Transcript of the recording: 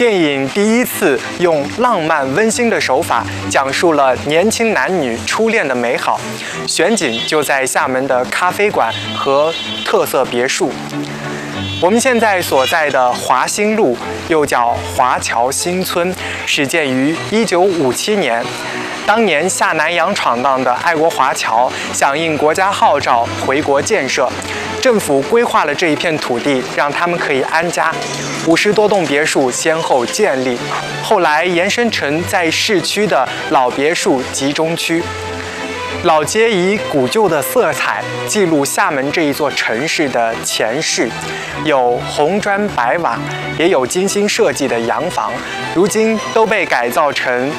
电影第一次用浪漫温馨的手法讲述了年轻男女初恋的美好，选景就在厦门的咖啡馆和特色别墅。我们现在所在的华新路，又叫华侨新村，始建于1957年。当年下南洋闯荡的爱国华侨响应国家号召回国建设，政府规划了这一片土地，让他们可以安家。50多栋别墅先后建立，后来延伸成在市区的老别墅集中区。老街以古旧的色彩记录厦门这一座城市的前世，有红砖白瓦，也有精心设计的洋房，如今都被改造成